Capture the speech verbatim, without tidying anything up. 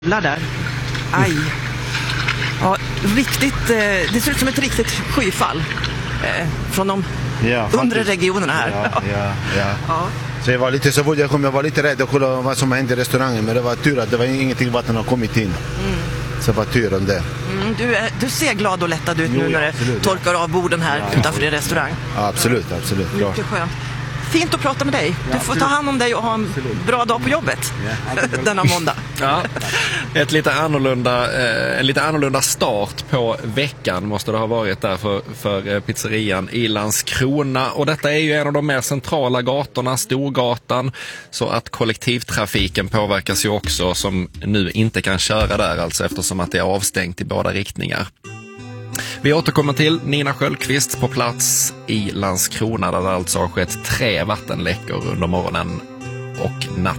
där. Aj. Ja, riktigt, eh, det ser ut som ett riktigt skyfall eh, från de ja, undre regionerna här. Ja, ja, ja. Ja. Så jag var lite så fort jag kom, jag var lite rädd att kolla vad som hände i restaurangen, men det var tur att det var ingenting vatten har kommit in. Mm. Så det var tur om det. Mm, du, är, du ser glad och lättad ut Jo, nu när ja, absolut, det torkar av borden här ja, utanför din restaurang. Ja, absolut, absolut. Bra. Mycket skönt. Fint att prata med dig. Du får ta hand om dig och ha en bra dag på jobbet denna måndag. Ja, ett lite annorlunda, eh, en lite annorlunda start på veckan måste det ha varit där för, för pizzerian i Landskrona. Och detta är ju en av de mer centrala gatorna, Storgatan, så att kollektivtrafiken påverkas ju också, som nu inte kan köra där alltså eftersom att det är avstängt i båda riktningar. Vi återkommer till Nina Sköldqvist på plats i Landskrona där det alltså har skett tre vattenläckor under morgonen och natten.